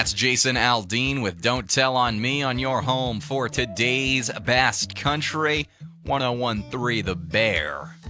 That's Jason Aldean with Don't Tell on Me on your home for today's best country, 1013 The Bear.